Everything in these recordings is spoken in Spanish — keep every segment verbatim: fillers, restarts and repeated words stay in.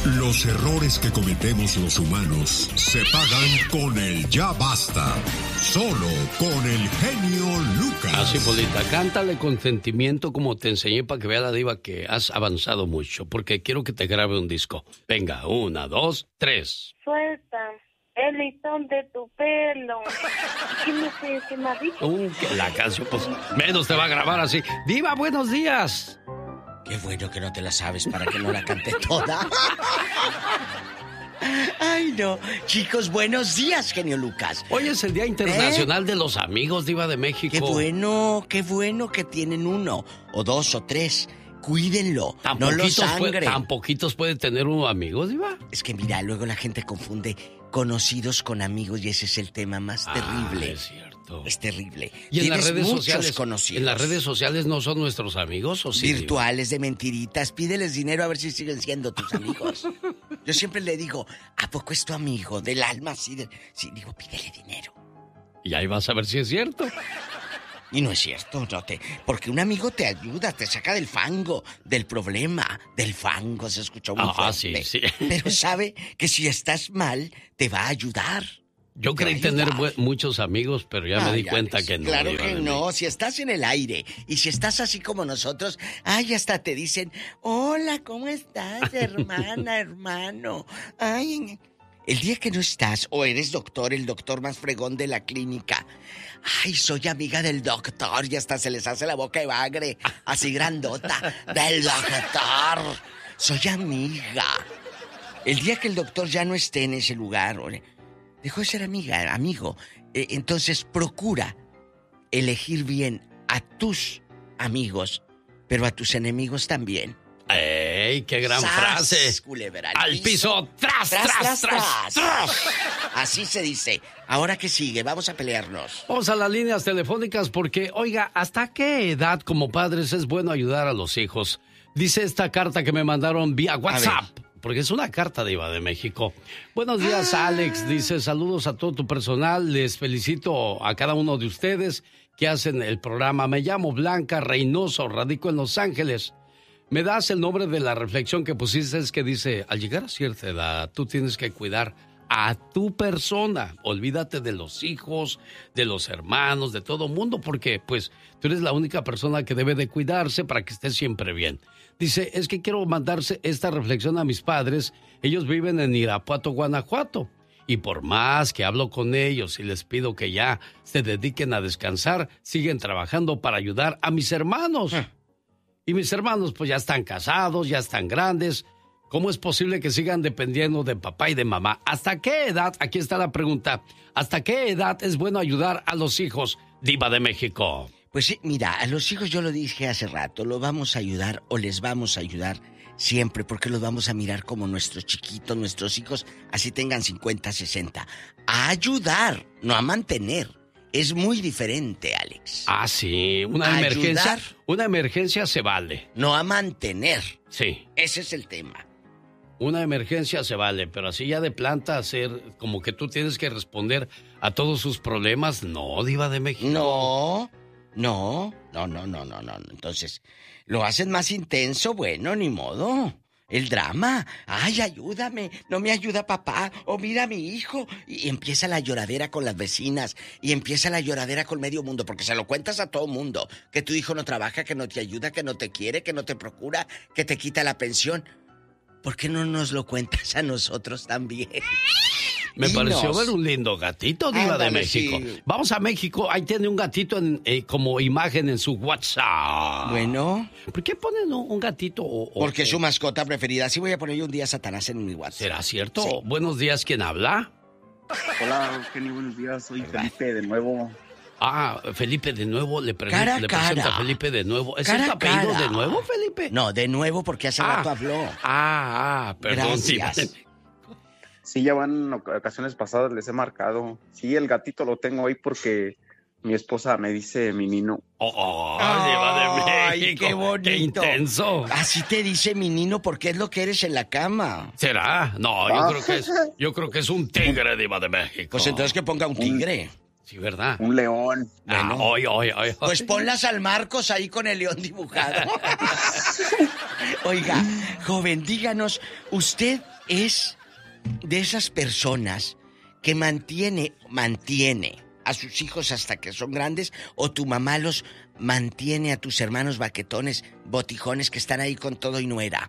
Los errores que cometemos los humanos se pagan con el ya basta. Solo con el genio Lucas. Así, Polita, cántale con sentimiento como te enseñé para que vea la diva que has avanzado mucho, porque quiero que te grabe un disco. Venga, una, dos, tres. Suelta el listón de tu pelo. ¿Qué me, qué, qué me ha dicho? Uh, que la canción, pues, menos te va a grabar así. Diva, buenos días. Qué bueno que no te la sabes para que no la cante toda. Ay, no. Chicos, buenos días, genio Lucas. Hoy es el Día Internacional ¿Eh? de los Amigos, Diva de México. Qué bueno, qué bueno que tienen uno, o dos, o tres. Cuídenlo, ¿Tan no lo sangre. Puede, ¿Tan poquitos puede tener un amigo, Diva? Es que mira, luego la gente confunde conocidos con amigos y ese es el tema más ah, terrible. Es cierto. Es terrible. ¿Y en las redes sociales conocidos. ¿En las redes sociales no son nuestros amigos o sí? Virtuales, de mentiritas. Pídeles dinero a ver si siguen siendo tus amigos. Yo siempre le digo, ¿a poco es tu amigo? Del alma, sí. De... Sí, digo, pídele dinero. Y ahí vas a ver si es cierto. Y no es cierto, no te... Porque un amigo te ayuda, te saca del fango, del problema, del fango, se escuchó muy ah, fuerte. sí, sí. Pero sabe que si estás mal, te va a ayudar. Yo creí tener muchos amigos, pero ya ah, me di ya cuenta ves. que no. Claro que no, si estás en el aire y si estás así como nosotros, ay, hasta te dicen, hola, ¿cómo estás, hermana, hermano? Ay, el día que no estás, o eres doctor, el doctor más fregón de la clínica, ay, soy amiga del doctor, y hasta se les hace la boca de bagre, así grandota, del doctor, soy amiga. El día que el doctor ya no esté en ese lugar, ¿o? Dejó de ser amiga, amigo. Eh, entonces procura elegir bien a tus amigos, pero a tus enemigos también. ¡Ey, qué gran ¡Sas, frase! Culebra, al, al piso, piso tras, tras, tras, tras, tras, tras. Así se dice. Ahora que sigue, vamos a pelearnos. Vamos a las líneas telefónicas porque, oiga, ¿hasta qué edad como padres es bueno ayudar a los hijos? Dice esta carta que me mandaron vía WhatsApp. Porque es una carta, Diva de México. Buenos días, ah. Alex. Dice, saludos a todo tu personal. Les felicito a cada uno de ustedes que hacen el programa. Me llamo Blanca Reynoso, radico en Los Ángeles. Me das el nombre de la reflexión que pusiste, es que dice, al llegar a cierta edad, tú tienes que cuidar a tu persona. Olvídate de los hijos, de los hermanos, de todo mundo, porque pues tú eres la única persona que debe de cuidarse para que esté siempre bien. Dice, es que quiero mandarse esta reflexión a mis padres. Ellos viven en Irapuato, Guanajuato. Y por más que hablo con ellos y les pido que ya se dediquen a descansar, siguen trabajando para ayudar a mis hermanos. Eh. Y mis hermanos pues ya están casados, ya están grandes. ¿Cómo es posible que sigan dependiendo de papá y de mamá? ¿Hasta qué edad? Aquí está la pregunta. ¿Hasta qué edad es bueno ayudar a los hijos, Diva de México? Pues sí, mira, a los hijos yo lo dije hace rato, los vamos a ayudar o les vamos a ayudar siempre porque los vamos a mirar como nuestros chiquitos, nuestros hijos, así tengan cincuenta, sesenta. A ayudar, no a mantener. Es muy diferente, Alex. Ah, sí, una emergencia. Una emergencia se vale. No a mantener. Sí. Ese es el tema. Una emergencia se vale, pero así ya de planta hacer como que tú tienes que responder a todos sus problemas, no, Diva de México. No. No, no, no, no, no, no. Entonces, lo hacen más intenso, bueno, ni modo. El drama. Ay, ayúdame, no me ayuda papá. O mira a mi hijo. Y empieza la lloradera con las vecinas. Y empieza la lloradera con medio mundo. Porque se lo cuentas a todo mundo. Que tu hijo no trabaja, que no te ayuda, que no te quiere, que no te procura, que te quita la pensión. ¿Por qué no nos lo cuentas a nosotros también? Me y pareció nos... ver un lindo gatito, Diva Ándale, de México. Sí. Vamos a México, ahí tiene un gatito en, eh, como imagen en su WhatsApp. Bueno. ¿Por qué ponen un, un gatito? O, o, Porque o... es su mascota preferida. Así voy a poner yo un día a Satanás en mi WhatsApp. ¿Será cierto? Sí. Buenos días, ¿quién habla? Hola, Kenny, buenos días. Soy ¿verdad? Felipe de nuevo. Ah, Felipe de nuevo, le, pre cara, le cara. presento a Felipe de nuevo. ¿Es cara, el apellido cara. de nuevo, Felipe? No, de nuevo porque hace ah, rato habló. Ah, ah, perdón. Gracias. Sí, ya van ocasiones pasadas, les he marcado. Sí, el gatito lo tengo ahí porque mi esposa me dice mi nino. Oh, oh, Diva de México. Ay, qué bonito. Qué intenso. Así te dice mi nino porque es lo que eres en la cama. ¿Será? No, yo, ah. creo, que es, yo creo que es un tigre, Diva de México. Pues entonces que ponga un tigre. Un... Sí, ¿verdad? Un león. Ah, bueno. Oy, oy, oy, oy. Pues ponlas al Marcos ahí con el león dibujado. Oiga, joven, díganos, ¿usted es de esas personas que mantiene, mantiene a sus hijos hasta que son grandes, o tu mamá los mantiene a tus hermanos baquetones, botijones que están ahí con todo y nuera?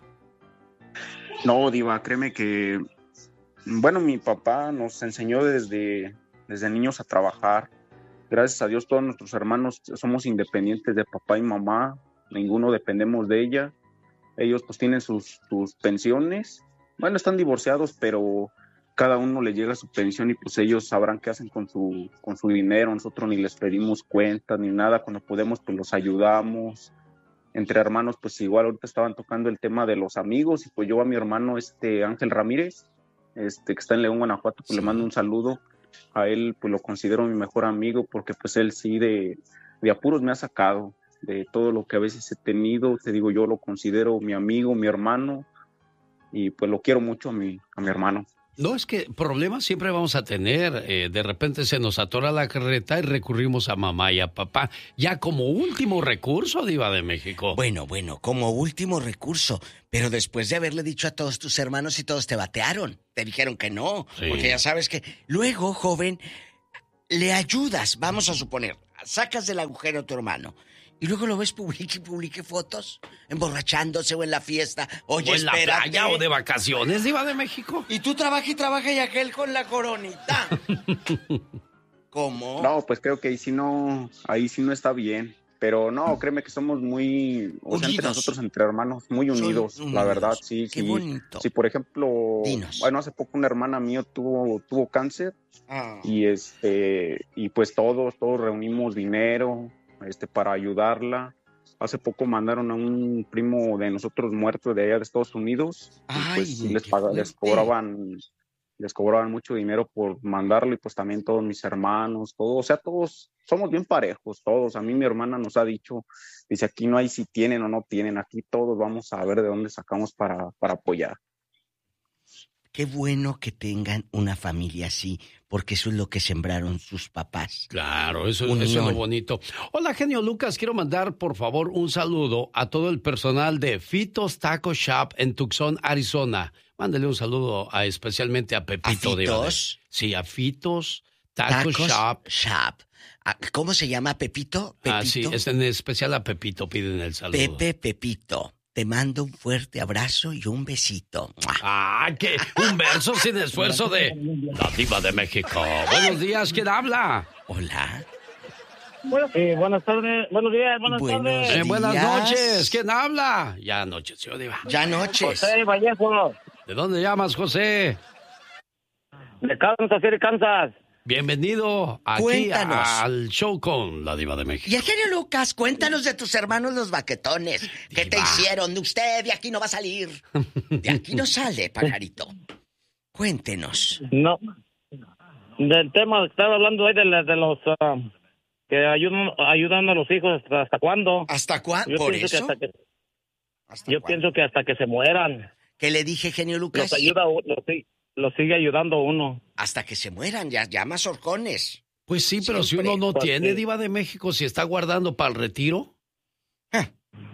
No, Diva, créeme que, bueno, mi papá nos enseñó desde, desde niños a trabajar. Gracias a Dios todos nuestros hermanos somos independientes de papá y mamá, ninguno dependemos de ella. Ellos pues tienen sus, sus pensiones, bueno, están divorciados, pero cada uno le llega su pensión y pues ellos sabrán qué hacen con su, con su dinero. Nosotros ni les pedimos cuentas ni nada, cuando podemos pues los ayudamos. Entre hermanos pues igual ahorita estaban tocando el tema de los amigos y pues yo a mi hermano este Ángel Ramírez, este que está en León, Guanajuato, pues sí, le mando un saludo. A él pues lo considero mi mejor amigo porque pues él sí de, de apuros me ha sacado, de todo lo que a veces he tenido, te digo, yo lo considero mi amigo, mi hermano, y pues lo quiero mucho a mi, a mi hermano. No, es que problemas siempre vamos a tener. Eh, de repente se nos atora la carreta y recurrimos a mamá y a papá. Ya como último recurso, Diva de México. Bueno, bueno, como último recurso. Pero después de haberle dicho a todos tus hermanos y todos te batearon. Te dijeron que no. Sí. Porque ya sabes que luego, joven, le ayudas, vamos a suponer, sacas del agujero a tu hermano. Y luego lo ves publique y publique fotos, emborrachándose o en la fiesta. Oye, o en espérate. la playa o de vacaciones, Diva de México. Y tú trabajas y trabajas y aquel con la coronita. ¿Cómo? No, pues creo que ahí sí no, ahí sí no está bien. Pero no, créeme que somos muy, o sea, entre nosotros, entre hermanos, muy unidos, unidos. La verdad, sí. Qué sí. bonito. Sí, por ejemplo, Dinos. Bueno, hace poco una hermana mía tuvo, tuvo cáncer. Ah. Y este, y pues todos, todos reunimos dinero. Este, para ayudarla. Hace poco mandaron a un primo de nosotros muerto de allá de Estados Unidos. Ay, y pues les, pag- les cobraban les cobraban mucho dinero por mandarlo, y pues también todos mis hermanos, todos, o sea, todos somos bien parejos, todos. A mí mi hermana nos ha dicho, dice, aquí no hay si tienen o no tienen, aquí todos vamos a ver de dónde sacamos para, para apoyar. Qué bueno que tengan una familia así, porque eso es lo que sembraron sus papás. Claro, eso, eso es lo bonito. Hola, genio Lucas, quiero mandar por favor un saludo a todo el personal de Fitos Taco Shop en Tucson, Arizona. Mándale un saludo a, especialmente a Pepito. ¿A Fitos? De, sí, a Fitos Taco Tacos Shop. Shop. ¿Cómo se llama, Pepito? ¿Pepito? Ah, sí, es en especial a Pepito, piden el saludo. Pepe, Pepito. Te mando un fuerte abrazo y un besito. ¡Ah, qué! Un verso sin esfuerzo de la Diva de México. Buenos días, ¿quién habla? Hola. Eh, buenas tardes, buenos días, buenas buenos tardes. Eh, buenas noches, ¿quién habla? Ya anocheció, Diva. Ya noches. José Vallejo. ¿De dónde llamas, José? De Kansas City, Kansas. Bienvenido aquí Cuéntanos. al show con la Diva de México. Y el genio Lucas, cuéntanos de tus hermanos los baquetones. ¿Qué te hicieron? Usted de aquí no va a salir. De aquí no sale, pajarito. Cuéntenos. No. Del tema que estaba hablando ahí de, la- de los uh, que ayudan, ayudan a los hijos, ¿hasta, hasta cuándo? ¿Hasta cuándo? Yo ¿Por pienso que eso? hasta que- ¿Hasta Yo cuándo? pienso que hasta que se mueran. ¿Qué le dije, genio Lucas? Los ayuda, los, si- los sigue ayudando uno. Hasta que se mueran, ya, ya más horcones. Pues sí, pero Siempre. si uno no Pues tiene, sí. Diva de México, si está guardando para el retiro. Ah.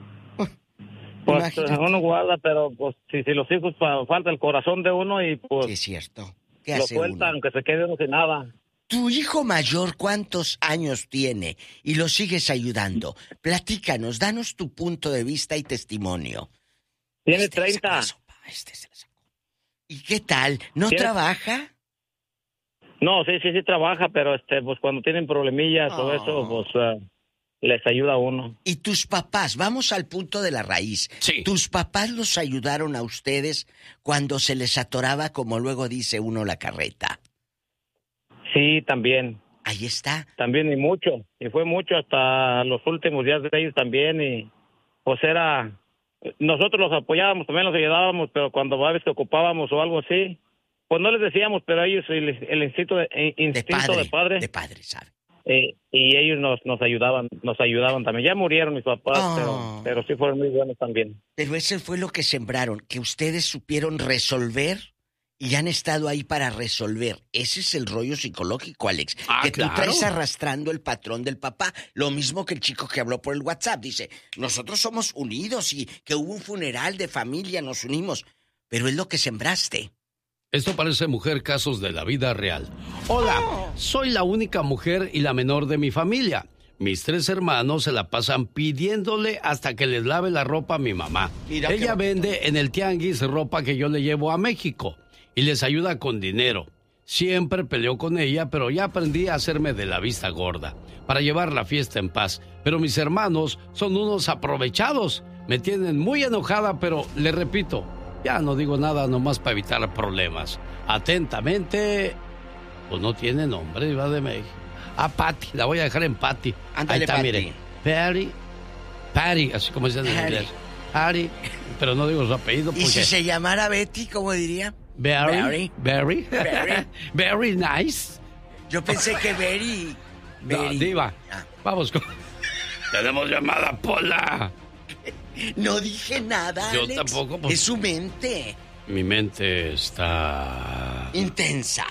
Pues Imagínate. uno guarda, pero pues si, si los hijos pa- falta el corazón de uno y pues Sí, es cierto. ¿Qué lo hace sueltan, uno? aunque se quede uno sin nada. ¿Tu hijo mayor cuántos años tiene y lo sigues ayudando? Platícanos, danos tu punto de vista y testimonio. Tiene Este le sacó treinta. la sopa, este se la sacó. ¿Y qué tal? ¿No Tiene- trabaja? No, sí, sí, sí trabaja, pero este, pues cuando tienen problemillas o Oh. eso, pues ah, les ayuda a uno. ¿Y tus papás? Vamos al punto de la raíz. Sí. ¿Tus papás los ayudaron a ustedes cuando se les atoraba, como luego dice uno, la carreta? Sí, también, Ahí está. también y mucho, y fue mucho hasta los últimos días de ellos también y pues era, nosotros los apoyábamos, también los ayudábamos, pero cuando a veces ocupábamos o algo así, pues no les decíamos, pero ellos el, el instinto de, eh, De instinto padre. de padre, De padre, ¿sabe? eh, y ellos nos, nos ayudaban, nos ayudaban también. Ya murieron mis papás, Oh. pero, pero sí fueron muy buenos también. Pero eso fue lo que sembraron, que ustedes supieron resolver y han estado ahí para resolver. Ese es el rollo psicológico, Alex. Ah, que tú claro. traes arrastrando el patrón del papá. Lo mismo que el chico que habló por el WhatsApp. Dice, nosotros somos unidos y que hubo un funeral de familia, nos unimos. pero es lo que sembraste. Esto parece Mujer Casos de la Vida Real. Hola, soy la única mujer y la menor de mi familia. Mis tres hermanos se la pasan pidiéndole hasta que les lave la ropa a mi mamá. Mira, ella vende en el tianguis ropa que yo le llevo a México y les ayuda con dinero. Siempre peleo con ella, pero ya aprendí a hacerme de la vista gorda para llevar la fiesta en paz. Pero mis hermanos son unos aprovechados. Me tienen muy enojada, pero le repito, ya no digo nada nomás para evitar problemas. Atentamente, pues no tiene nombre, Diva de México. Ah, Patty, la voy a dejar en Patty. Ándale, ahí está, Patty. mire. Patty, Patty, así como dicen en Patty. inglés. Patty, pero no digo su apellido porque... ¿Y si se llamara Betty, cómo diría? Very, very, Very. very nice. Yo pensé que Very... Very. No, Diva, Ah. vamos con... Tenemos llamada, Pola. No dije nada, Yo Alex. tampoco, pues. Es su mente. Mi mente está... Intensa.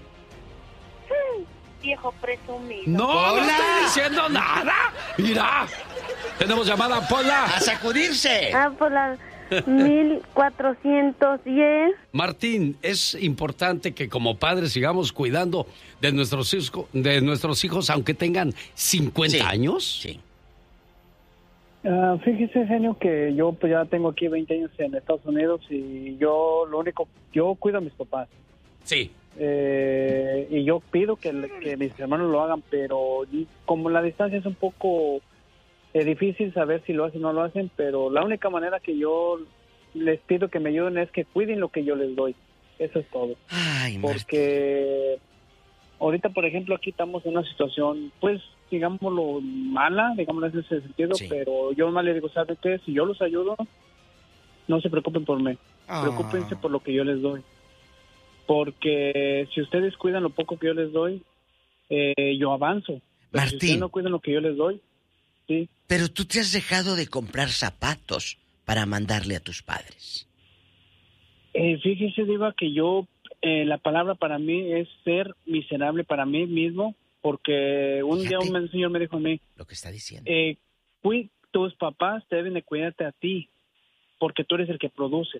Viejo presumido. No, no ¡Pola! estoy diciendo nada. Mira, tenemos llamada, Pola. ¡A sacudirse! Ah, por la mil cuatrocientos diez. Martín, es importante que como padres sigamos cuidando de nuestros hijos, de nuestros hijos aunque tengan cincuenta Sí. años. Sí. Ah, fíjese, genio, que yo pues ya tengo aquí veinte años en Estados Unidos y yo lo único, yo cuido a mis papás. Sí. Eh, y yo pido que, que mis hermanos lo hagan, pero como la distancia es un poco eh, difícil saber si lo hacen o no lo hacen, pero la única manera que yo les pido que me ayuden es que cuiden lo que yo les doy. Eso es todo. Ay, Martín. Porque ahorita, por ejemplo, aquí estamos en una situación, pues, digámoslo, mala, digámoslo en ese sentido, Sí. pero yo más les digo, ¿saben qué? Si yo los ayudo, no se preocupen por mí, Ah. preocúpense por lo que yo les doy. Porque si ustedes cuidan lo poco que yo les doy, eh, yo avanzo. Pero si Martín. ustedes no cuidan lo que yo les doy, sí. Pero tú te has dejado de comprar zapatos para mandarle a tus padres. Eh, fíjese, Diva, que yo, eh, la palabra para mí es ser miserable para mí mismo, porque un Fíjate. día un señor me dijo a mí, Lo que está diciendo. eh, cui- tus papás te deben de cuidarte a ti, porque tú eres el que produces.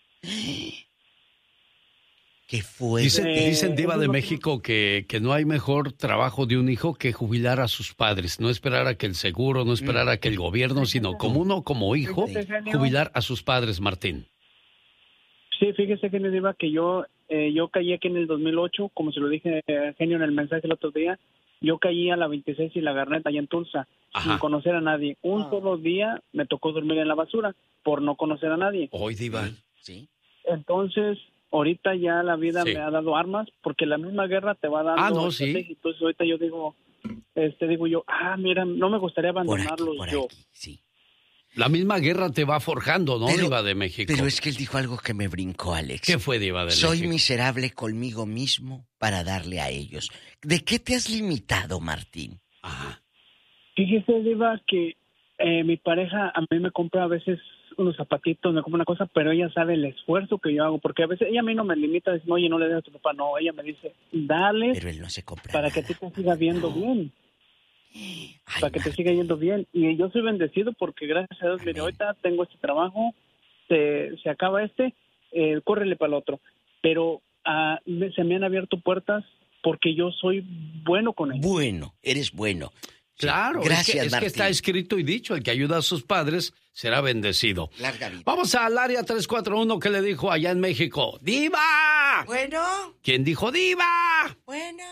¿Qué fue? Dicen, Eh, dicen Diva eso de es lo que- México que, que no hay mejor trabajo de un hijo que jubilar a sus padres. No esperar a que el seguro, no esperar a que el gobierno, sino como uno, como hijo, Fíjate, genio. jubilar a sus padres, Martín. Sí, fíjese, Genio Diva, que yo eh, yo caí aquí en el dos mil ocho, como se lo dije a Genio en el mensaje el otro día, yo caí a la veintiséis y la Garneta allá en Tulsa, Ajá. sin conocer a nadie. Un solo día me tocó dormir en la basura por no conocer a nadie. Hoy, Diva. Sí. Entonces, ahorita ya la vida Sí. me ha dado armas, porque la misma guerra te va dando... Ah, no, sí. estrategia. Entonces, ahorita yo digo, este digo yo, ah, mira, no me gustaría Por aquí, abandonarlos por yo. aquí, sí. La misma guerra te va forjando, ¿no, Pero- Diva de México? Pero es que él dijo algo que me brincó, Alex. ¿Qué fue, Diva de Soy México? miserable conmigo mismo para darle a ellos. ¿De qué te has limitado, Martín? Ajá. Fíjese, Diva, que eh, mi pareja a mí me compra a veces unos zapatitos, me compra una cosa, pero ella sabe el esfuerzo que yo hago, porque a veces ella a mí no me limita, dice, oye, no le des a tu papá, no, ella me dice, dale Pero él no se compra para nada. que a ti te siga viendo No. bien, Ay, para que te Martín. siga yendo bien. Y yo soy bendecido porque gracias a Dios, mire, Amén. ahorita tengo este trabajo, se, se acaba este, eh, córrele para el otro. Pero ah, me- se me han abierto puertas porque yo soy bueno con ellos. Bueno, eres bueno. Sí. Claro, es que- Gracias, es que, Martín. está escrito y dicho, el que ayuda a sus padres será bendecido. Larga vida. Vamos al área tres cuatro uno que le dijo allá en México, ¡Diva! Bueno, ¿Quién dijo Diva? bueno.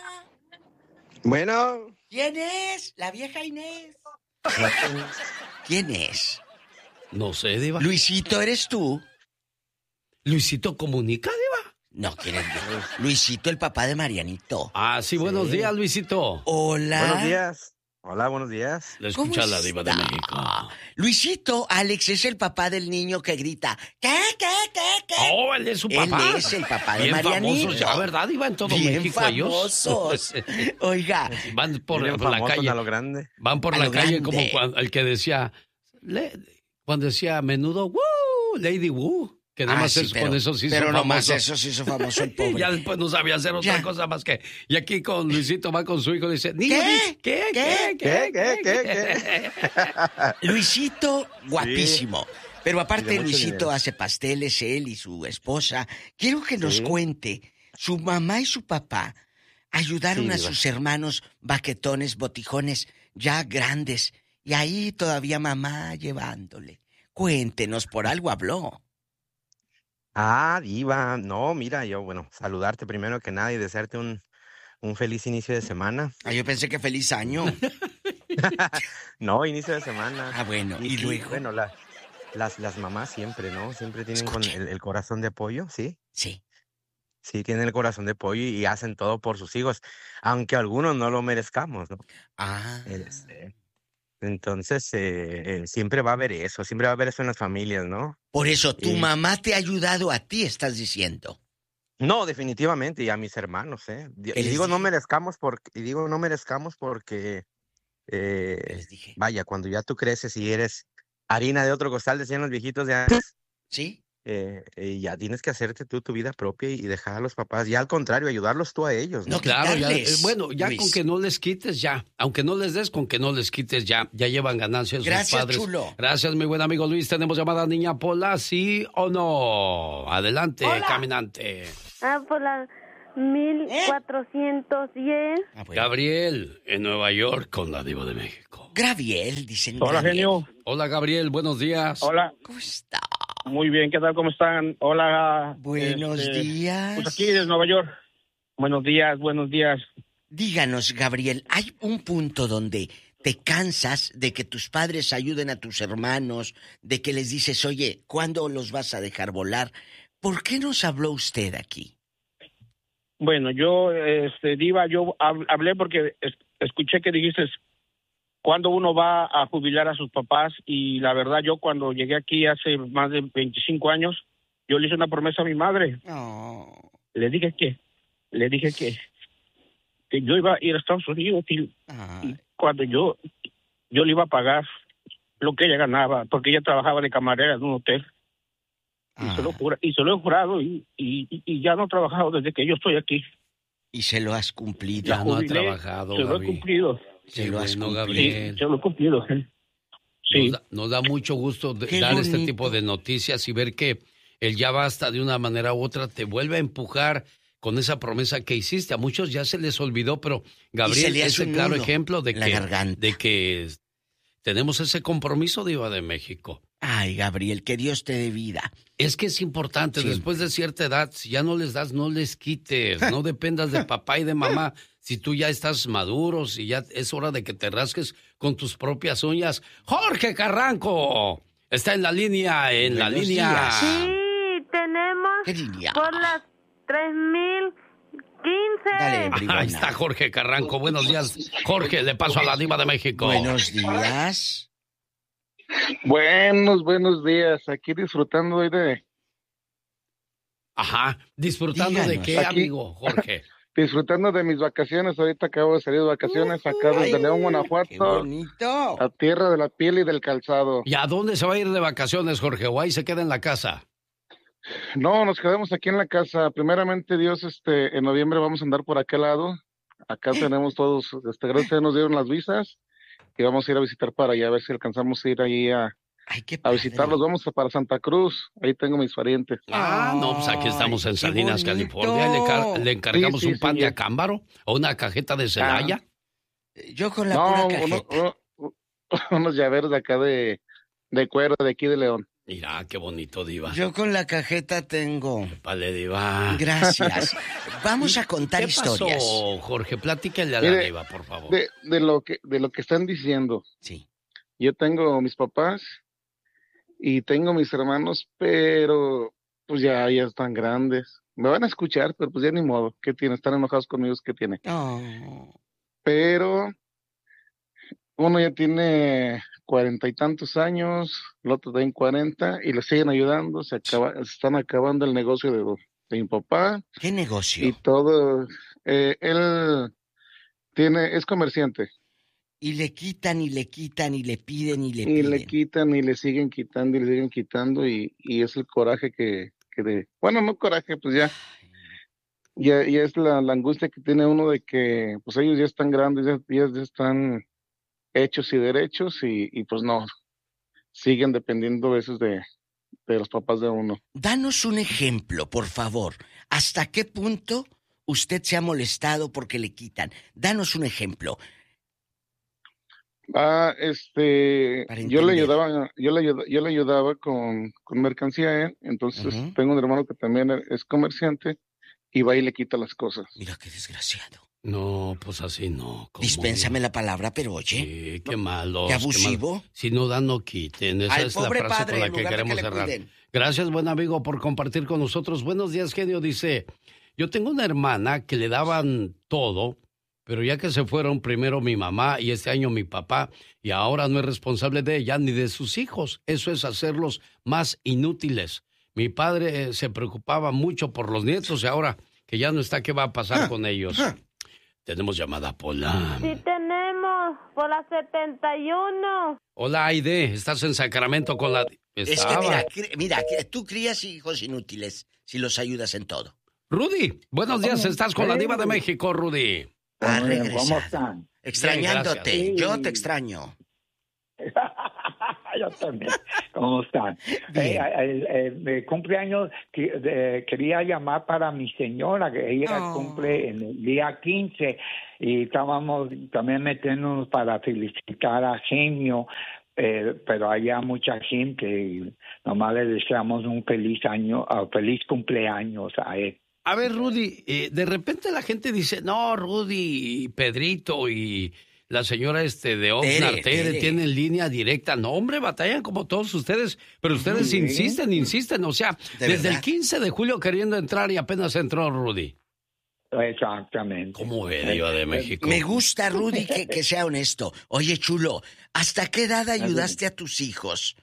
Bueno, ¿Quién es? La vieja Inés. ¿Quién es? No sé, Diva. Luisito, ¿eres tú? ¿Luisito comunica, Diva? No, ¿quién es? Luisito, el papá de Marianito. Ah, sí, buenos Sí. días, Luisito. Hola. buenos días. Hola, buenos días. Le ¿Cómo escucha la Diva de está? México. Luisito, Alex es el papá del niño que grita. ¿Qué, qué, qué, qué? Oh, él es su Él papá. es el papá de Bien Marianito. famosos ya, ¿verdad, Diva? En todo Bien México ellos. famosos. Oiga, Van por, Vienen por la famosos calle. a lo grande. Van por A la lo calle grande. como cuando, el que decía, le- cuando decía a menudo, ¡Woo! Lady Woo. Que nada Ah, más sí, es- pero- con eso sí hizo pero nomás famoso. eso se hizo famoso el pobre. Ya después no sabía hacer otra Ya. cosa más que... Y aquí con Luisito va con su hijo y dice, niño, ¿Qué? di- ¿qué? ¿Qué? ¿Qué? ¿Qué? ¿Qué? ¿Qué? ¿Qué? ¿Qué? Luisito, guapísimo. Pero aparte, mucho Luisito dinero. hace pasteles, él y su esposa. Quiero que nos Sí. cuente, su mamá y su papá ayudaron Sí, a Diva. sus hermanos baquetones, botijones, ya grandes, y ahí todavía mamá llevándole. Cuéntenos, por algo habló. Ah, Diva, no, mira, yo, bueno, saludarte primero que nada y desearte un, un feliz inicio de semana. Ah, yo pensé que feliz año. No, inicio de semana. Ah, bueno, y sí, luego. Bueno, la- las, las mamás siempre, ¿no? Siempre tienen con Escuchen. el, el corazón de pollo, ¿sí? Sí. Sí, tienen el corazón de pollo y hacen todo por sus hijos, aunque algunos no lo merezcamos, ¿no? Ah. Este, entonces, eh, eh, siempre va a haber eso, siempre va a haber eso en las familias, ¿no? Por eso, tu Y- mamá te ha ayudado a ti, estás diciendo. No, definitivamente, y a mis hermanos, ¿eh? Di- ¿Qué Y les digo no dije? merezcamos porque, y digo no merezcamos porque, ¿Qué eh, les dije? vaya, cuando ya tú creces y eres harina de otro costal, decían los viejitos de antes, ¿Sí? eh, eh, ya tienes que hacerte tú tu vida propia y, y dejar a los papás, y al contrario, ayudarlos tú a ellos, ¿no? No, Claro, ya, eh, quitarles, bueno, ya Luis. con que no les quites, ya. Aunque no les des, con que no les quites, ya. Ya llevan ganancias sus Gracias, padres. chulo. Gracias, mi buen amigo Luis. Tenemos llamada Niña Pola, ¿sí o no? Adelante, caminante. Ah, por la mil cuatrocientos diez. Ah, bueno. Gabriel, en Nueva York, con la Diva de México. Gabriel, dicen Hola, Gabriel. genio. Hola, Gabriel, buenos días. Hola. ¿Cómo está? Muy bien, ¿qué tal? ¿Cómo están? Hola. Buenos este, días. Pues aquí desde Nueva York. Buenos días, buenos días. Díganos, Gabriel, ¿hay un punto donde te cansas de que tus padres ayuden a tus hermanos, de que les dices, oye, ¿cuándo los vas a dejar volar? ¿Por qué nos habló usted aquí? Bueno, yo, este, Diva, yo hab- hablé porque es- escuché que dijiste cuándo uno va a jubilar a sus papás, y la verdad yo cuando llegué aquí hace más de veinticinco años, yo le hice una promesa a mi madre. No. Le dije que, le dije que, que yo iba a ir a Estados Unidos y, Ay. y cuando yo, yo le iba a pagar lo que ella ganaba, porque ella trabajaba de camarera en un hotel. Y, Ah. se lo jura- y se lo he jurado y, y, y ya no he trabajado desde que yo estoy aquí. Y se lo has cumplido. Ya no ha jubilé, trabajado, Se lo he Gaby. cumplido. Se Qué lo has bueno, cumplido. Sí, Gabriel. se lo he cumplido. Sí. Nos da, nos da mucho gusto de- Qué dar este bonito. tipo de noticias y ver que el ya basta de una manera u otra te vuelve a empujar con esa promesa que hiciste. A muchos ya se les olvidó, pero Gabriel le es hace el un claro nudo ejemplo de en la que, garganta. de que tenemos ese compromiso, Diva de México. Ay, Gabriel, que Dios te dé vida. Es que es importante, Siempre. después de cierta edad, si ya no les das, no les quites, no dependas de papá y de mamá. Si tú ya estás maduro, si ya es hora de que te rasques con tus propias uñas. Jorge Carranco está en la línea, en la Buenos línea. días. Sí, tenemos ¿Qué línea? por las tres mil quince. Dale, Ahí bribona. está Jorge Carranco. Buenos días, Jorge, le paso a la Diva de México. Buenos días. Buenos, buenos días. Aquí disfrutando hoy de... Ajá, disfrutando de Díganos. qué, Aquí. amigo, Jorge. Disfrutando de mis vacaciones. Ahorita acabo de salir de vacaciones acá Ay, desde León, qué Guanajuato, bonito. a tierra de la piel y del calzado. ¿Y a dónde se va a ir de vacaciones, Jorge? ¿O ahí se queda en la casa? No, nos quedamos aquí en la casa. Primeramente, Dios, este, en noviembre vamos a andar por aquel lado. Acá tenemos todos, este, gracias a Dios nos dieron las visas y vamos a ir a visitar para allá, a ver si alcanzamos a ir ahí a, Ay, qué a padre. visitarlos. Vamos a para Santa Cruz. Ahí tengo mis parientes. Ah, no, pues aquí estamos en Ay, qué Salinas, bonito. California. Le, car- le encargamos Sí, sí, un pan sí, de ya. acámbaro o una cajeta de Celaya. Yo con la No, pura uno- cajeta. uno- unos llaveros de acá de, de cuero, de aquí de León. Mira, qué bonito, Diva. Yo con la cajeta tengo. Vale, Diva. Gracias. Vamos a contar ¿Qué pasó, historias. Jorge? Platícale a la Mire, Diva, por favor. De, de lo que de lo que están diciendo. Sí. Yo tengo mis papás y tengo mis hermanos, pero pues ya, ya están grandes. Me van a escuchar, pero pues ya ni modo. ¿Qué tiene? Están enojados conmigo, ¿qué tiene? No. Pero uno ya tiene cuarenta y tantos años, el otro también cuarenta, y le siguen ayudando. Se acaba, se están acabando el negocio de, de mi papá ¿Qué y negocio? todo. Eh, él tiene, es comerciante. Y le quitan y le quitan y le piden y le Y piden. le quitan y le siguen quitando y le siguen quitando y, y es el coraje que, que de, bueno, no coraje, pues ya, ya, ya es la, la angustia que tiene uno de que pues ellos ya están grandes, ya, ya están hechos y derechos y, y pues no, siguen dependiendo a veces de, de los papás de uno. Danos un ejemplo, por favor. ¿Hasta qué punto usted se ha molestado porque le quitan? Danos un ejemplo. Ah, este, yo le ayudaba, yo le ayudaba, yo le ayudaba con, con mercancía a él, entonces uh-huh. tengo un hermano que también es comerciante y va y le quita las cosas. Mira qué desgraciado. No, pues así no. ¿Cómo? Dispénsame la palabra, pero oye. Sí, qué malo. Qué abusivo. Qué si no dan, no quiten. Esa Al es la frase padre, con la que queremos que cerrar. Cuiden. Gracias, buen amigo, por compartir con nosotros. Buenos días, genio. Dice, yo tengo una hermana que le daban todo, pero ya que se fueron primero mi mamá y este año mi papá, y ahora no es responsable de ella ni de sus hijos. Eso es hacerlos más inútiles. Mi padre eh, se preocupaba mucho por los nietos y ahora que ya no está, ¿qué va a pasar ah, con ellos? Ah. Tenemos llamada, Pola. Sí tenemos, por la setenta y uno. Hola, Aide, estás en Sacramento con la... Estaba. Es que mira, mira, tú crías hijos inútiles si los ayudas en todo. Rudy, buenos días, estás con la Diva de México, Rudy. Ah, regresado. ¿Cómo están? Extrañándote, Bien, yo te extraño. Yo también. ¿Cómo están? Eh, el, el, el cumpleaños que, de, quería llamar para mi señora, que ella oh. cumple en el día quince, y estábamos también metiéndonos para felicitar a Genio, eh, pero había mucha gente y nomás le deseamos un feliz año, uh, feliz cumpleaños a él. A ver, Rudy, eh, de repente la gente dice, no, Rudy y Pedrito y la señora este de Oxnard, Tere, Tere, tienen línea directa. No, hombre, batallan como todos ustedes, pero ustedes sí. insisten, insisten. O sea, ¿de desde verdad? El quince de julio queriendo entrar y apenas entró Rudy. Exactamente. ¿Cómo ve, Diva de México? Me gusta, Rudy, que, que sea honesto. Oye, chulo, ¿hasta qué edad ayudaste a tus hijos?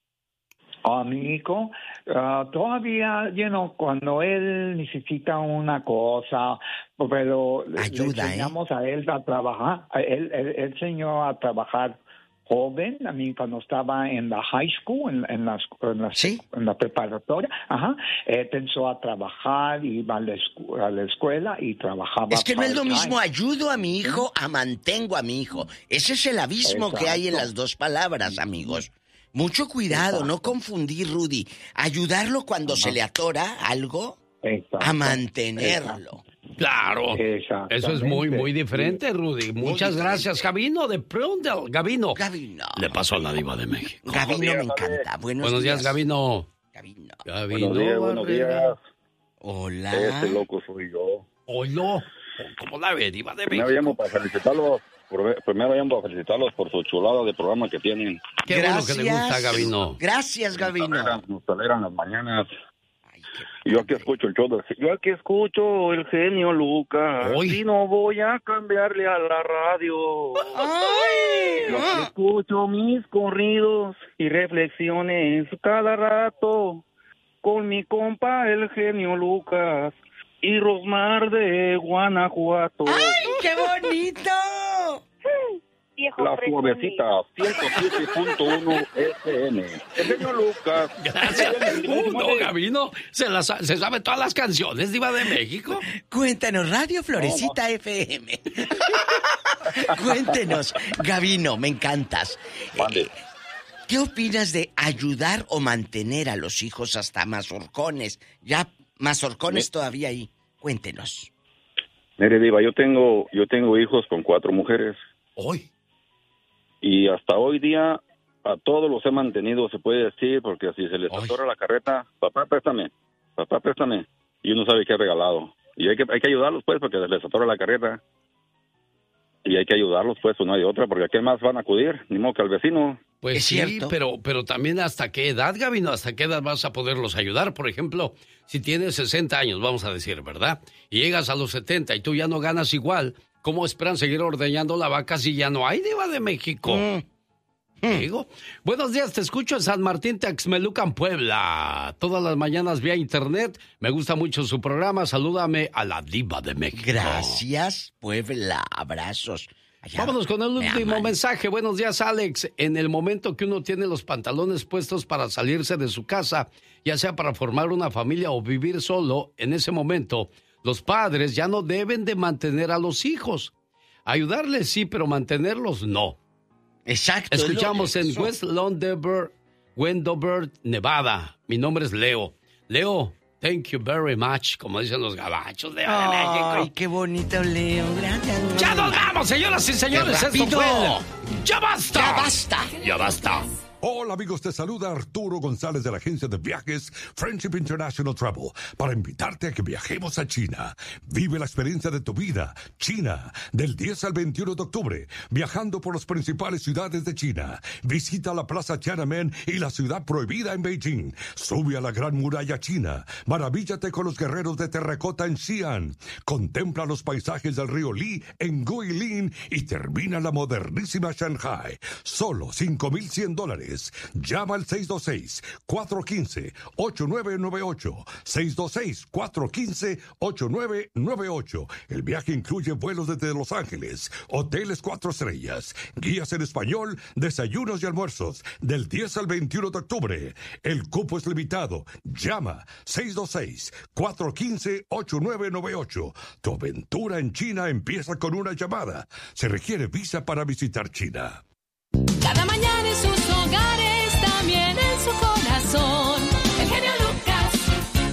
A mi hijo, uh, todavía, you know, cuando él necesita una cosa, pero ayuda, le enseñamos ¿eh? a él a trabajar, él, él, él enseñó a trabajar joven, a mí cuando estaba en la high school, en, en, la, en, la, ¿Sí? en la preparatoria, ajá, él pensó a trabajar, iba a la, escu- a la escuela y trabajaba. Es que no es lo part-time. mismo ayudo a mi hijo a mantengo a mi hijo. Ese es el abismo Exacto. que hay en las dos palabras, amigos. Mucho cuidado, Exacto. no confundir, Rudy. Ayudarlo cuando Ajá. se le atora algo, Exacto. a mantenerlo. Exacto. Claro, eso es muy, muy diferente, Rudy. Muy Muchas diferente. Gracias, Gabino de Prundle. Gabino. Gabino. Le pasó a la Diva de México. Gabino días, me encanta. Buenos, buenos días, días, Gabino. Gabino. Gabino. Buenos días, buenos días. Hola. Este loco soy yo. Hola. ¿Cómo la ve, Diva de México? Me llamo para felicitarlos. Por, primero llamo para felicitarlos por su chulada de programa que tienen. Qué Gracias. Bueno que le gusta, Gabino. Gracias, Gabino. Nos alegran, nos alegran las mañanas. Ay, yo aquí escucho el show del... Yo aquí escucho el genio Lucas. Hoy. Y no voy a cambiarle a la radio. Ay, yo aquí escucho mis corridos y reflexiones cada rato con mi compa el genio Lucas y Rosmar de Guanajuato. ¡Ay, qué bonito! Viejo la suavecita, ciento siete punto uno F M. El genio Lucas. Gracias. No, Gabino, se, las, se sabe todas las canciones, Diva de México. Cuéntanos, Radio Florecita no, F M. Cuéntenos, Gabino, me encantas. Mande. ¿Qué opinas de ayudar o mantener a los hijos hasta mazorcones? Ya mazorcones ¿Sí? todavía ahí. Cuéntenos. Mire, Diva, yo tengo, yo tengo hijos con cuatro mujeres. Hoy. Y hasta hoy día a todos los he mantenido, se puede decir, porque si se les atora la carreta, papá, préstame, papá, préstame. Y uno sabe que es regalado. Y hay que, hay que ayudarlos, pues, porque les atora la carreta. Y hay que ayudarlos, pues, o no hay otra, porque ¿a qué más van a acudir? Ni modo que al vecino. Pues ¿Es sí, cierto? pero, pero también hasta qué edad, Gabino, hasta qué edad vas a poderlos ayudar. Por ejemplo, si tienes sesenta años, vamos a decir, ¿verdad? Y llegas a los setenta y tú ya no ganas igual, ¿cómo esperan seguir ordeñando la vaca si ya no hay Diva de México? Mm. Digo, buenos días, te escucho en San Martín, Texmelucan, Puebla. Todas las mañanas vía internet. Me gusta mucho su programa. Salúdame a la Diva de México. Gracias, Puebla. Abrazos. Allá Vámonos con el último mensaje. Buenos días, Alex. En el momento que uno tiene los pantalones puestos para salirse de su casa, ya sea para formar una familia o vivir solo, en ese momento, los padres ya no deben de mantener a los hijos. Ayudarles sí, pero mantenerlos no. Exacto. Escuchamos lo, en West London, Wendover, Nevada. Mi nombre es Leo. Leo, thank you very much, como dicen los gabachos de México. Ay, qué bonito, Leo. Gracias. ¡Ya nos vamos, señoras y señores! ¡Esto fue el... ¡Ya basta! ¡Ya basta! ¡Ya basta! Hola amigos, te saluda Arturo González de la agencia de viajes Friendship International Travel para invitarte a que viajemos a China. Vive la experiencia de tu vida. China, del diez al veintiuno de octubre, viajando por las principales ciudades de China. Visita la Plaza Tiananmen y la ciudad prohibida en Beijing. Sube a la Gran Muralla China. Maravíllate con los guerreros de terracota en Xi'an. Contempla los paisajes del río Li en Guilin y termina la modernísima Shanghai. Solo cinco mil cien dólares. Llama al seis dos seis, cuatro uno cinco, ocho nueve nueve ocho. seis dos seis, cuatro uno cinco, ocho nueve nueve ocho. El viaje incluye vuelos desde Los Ángeles, hoteles cuatro estrellas, guías en español, desayunos y almuerzos, del diez al veintiuno de octubre. El cupo es limitado. Llama seis dos seis, cuatro uno cinco, ocho nueve nueve ocho. Tu aventura en China empieza con una llamada. Se requiere visa para visitar China. Cada mañana en sus hogares, también en su corazón, el genio Lucas.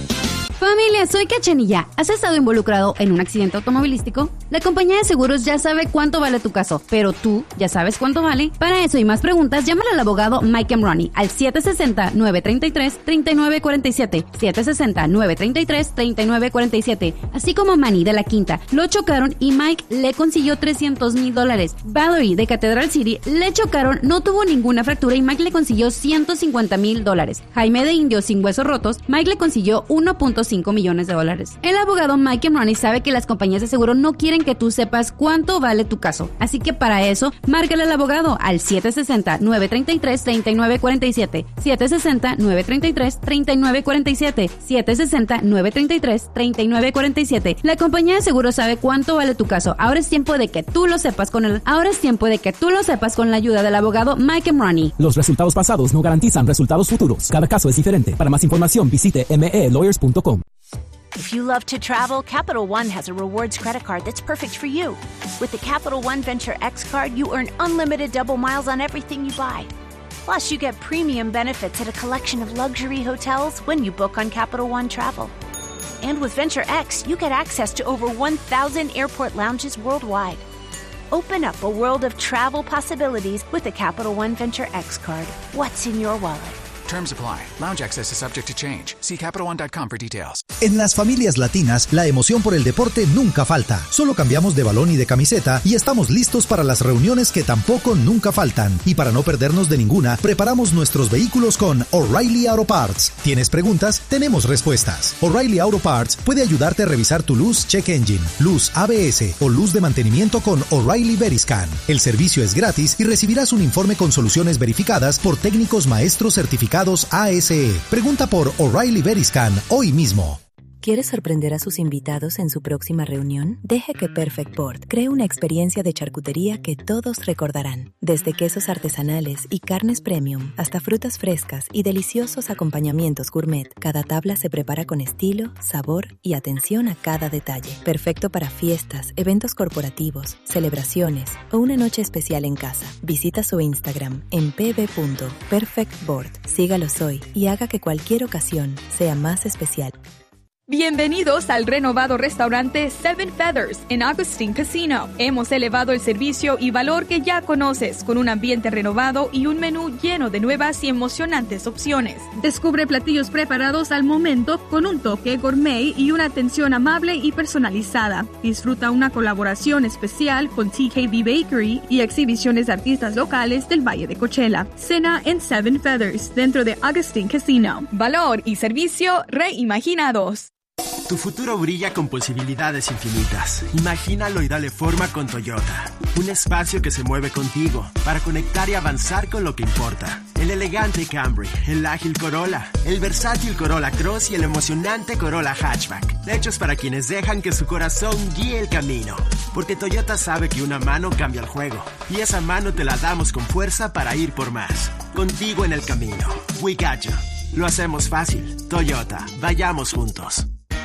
Familia, soy Cachanilla. ¿Has estado involucrado en un accidente automovilístico? La compañía de seguros ya sabe cuánto vale tu caso, pero tú ya sabes cuánto vale. Para eso y más preguntas, llámale al abogado Mike Emrani al siete seis cero, nueve tres tres, tres nueve cuatro siete, siete seis cero, nueve tres tres, tres nueve cuatro siete. Así como Manny de La Quinta, lo chocaron y Mike le consiguió trescientos mil dólares. Valerie de Cathedral City le chocaron, no tuvo ninguna fractura y Mike le consiguió ciento cincuenta mil dólares. Jaime de Indio sin huesos rotos, Mike le consiguió uno punto cinco millones de dólares. El abogado Mike Emrani sabe que las compañías de seguro no quieren que tú sepas cuánto vale tu caso. Así que para eso, márcale al abogado al siete seis cero, nueve tres tres, tres nueve cuatro siete, siete seis cero, nueve tres tres, tres nueve cuatro siete, siete seis cero, nueve tres tres, tres nueve cuatro siete. La compañía de seguro sabe cuánto vale tu caso. Ahora es tiempo de que tú lo sepas con el Ahora es tiempo de que tú lo sepas con la ayuda del abogado Mike Emrani. Los resultados pasados no garantizan resultados futuros. Cada caso es diferente. Para más información, visite m e lawyers punto com. If you love to travel, Capital One has a rewards credit card that's perfect for you. With the Capital One Venture X card, you earn unlimited double miles on everything you buy. Plus, you get premium benefits at a collection of luxury hotels when you book on Capital One Travel. And with Venture X, you get access to over one thousand airport lounges worldwide. Open up a world of travel possibilities with the Capital One Venture X card. What's in your wallet? Terms apply. Lounge access is subject to change. See Capital One dot com for details. En las familias latinas, la emoción por el deporte nunca falta. Solo cambiamos de balón y de camiseta y estamos listos para las reuniones que tampoco nunca faltan. Y para no perdernos de ninguna, preparamos nuestros vehículos con O'Reilly Auto Parts. ¿Tienes preguntas? Tenemos respuestas. O'Reilly Auto Parts puede ayudarte a revisar tu luz check engine, luz A B S o luz de mantenimiento con O'Reilly Veriscan. El servicio es gratis y recibirás un informe con soluciones verificadas por técnicos maestros certificados A S E. Pregunta por O'Reilly Veriscan hoy mismo. ¿Quiere sorprender a sus invitados en su próxima reunión? Deje que Perfect Board cree una experiencia de charcutería que todos recordarán. Desde quesos artesanales y carnes premium hasta frutas frescas y deliciosos acompañamientos gourmet, cada tabla se prepara con estilo, sabor y atención a cada detalle. Perfecto para fiestas, eventos corporativos, celebraciones o una noche especial en casa. Visita su Instagram en p b punto perfect board. Sígalos hoy y haga que cualquier ocasión sea más especial. Bienvenidos al renovado restaurante Seven Feathers en Augustine Casino. Hemos elevado el servicio y valor que ya conoces con un ambiente renovado y un menú lleno de nuevas y emocionantes opciones. Descubre platillos preparados al momento con un toque gourmet y una atención amable y personalizada. Disfruta una colaboración especial con T K B Bakery y exhibiciones de artistas locales del Valle de Coachella. Cena en Seven Feathers dentro de Augustine Casino. Valor y servicio reimaginados. Tu futuro brilla con posibilidades infinitas. Imagínalo y dale forma con Toyota. Un espacio que se mueve contigo para conectar y avanzar con lo que importa. El elegante Camry, el ágil Corolla, el versátil Corolla Cross y el emocionante Corolla Hatchback. Hechos para quienes dejan que su corazón guíe el camino. Porque Toyota sabe que una mano cambia el juego. Y esa mano te la damos con fuerza para ir por más. Contigo en el camino. We got you. Lo hacemos fácil. Toyota. Vayamos juntos.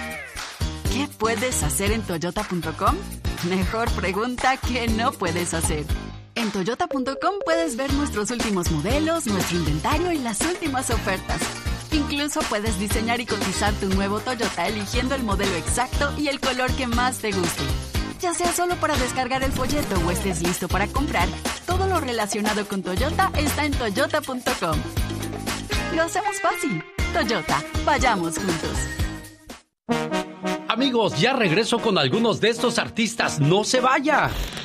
¿Qué puedes hacer en Toyota punto com? Mejor pregunta que no puedes hacer. En toyota punto com puedes ver nuestros últimos modelos, nuestro inventario y las últimas ofertas. Incluso puedes diseñar y cotizar tu nuevo Toyota eligiendo el modelo exacto y el color que más te guste. Ya sea solo para descargar el folleto o estés listo para comprar, todo lo relacionado con Toyota está en toyota punto com. Lo hacemos fácil. Toyota, vayamos juntos. Amigos, ya regreso con algunos de estos artistas. ¡No se vaya!